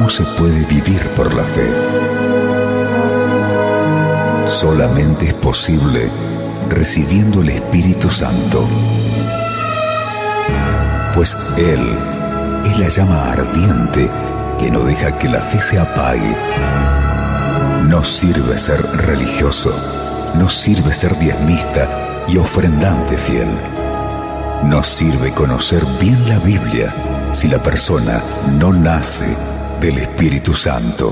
¿Cómo se puede vivir por la fe? Solamente es posible recibiendo el Espíritu Santo, pues Él es la llama ardiente que no deja que la fe se apague. No sirve ser religioso, no sirve ser diezmista y ofrendante fiel. No sirve conocer bien la Biblia si la persona no nace del Espíritu Santo.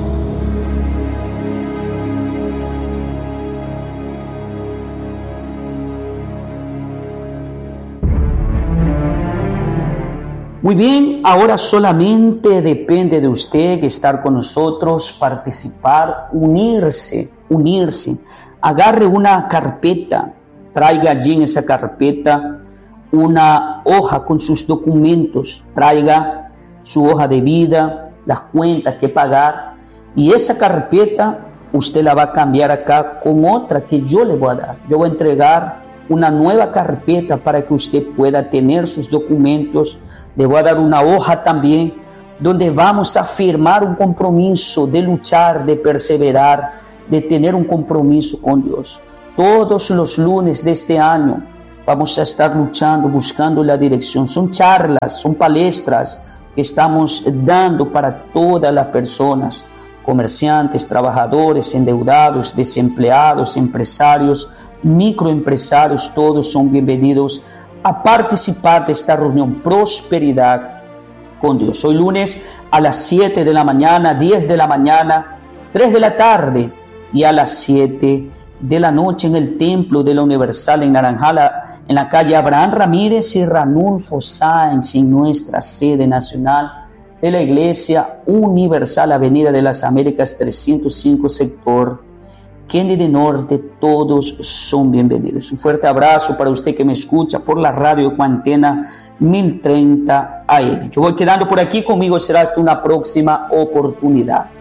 Muy bien, ahora solamente depende de usted estar con nosotros, participar, unirse. Agarre una carpeta, traiga allí en esa carpeta una hoja con sus documentos, traiga su hoja de vida, las cuentas que pagar, y esa carpeta usted la va a cambiar acá con otra que yo le voy a dar. Yo voy a entregar una nueva carpeta para que usted pueda tener sus documentos. Le voy a dar una hoja también donde vamos a firmar un compromiso de luchar, de perseverar, de tener un compromiso con Dios. Todos los lunes de este año vamos a estar luchando, buscando la dirección. Son charlas, son palestras que estamos dando para todas las personas, comerciantes, trabajadores, endeudados, desempleados, empresarios, microempresarios, todos son bienvenidos a participar de esta reunión Prosperidad con Dios. Hoy lunes a las 7 de la mañana, 10 de la mañana, 3 de la tarde y a las 7 de la noche en el Templo de la Universal en Naranjal, en la calle Abraham Ramírez y Ranulfo Sáenz, en nuestra sede nacional de la Iglesia Universal, Avenida de las Américas 305, sector Kennedy Norte. Todos son bienvenidos. Un fuerte abrazo para usted que me escucha por la radio con antena 1030 AM. Yo voy quedando por aquí, conmigo será hasta una próxima oportunidad.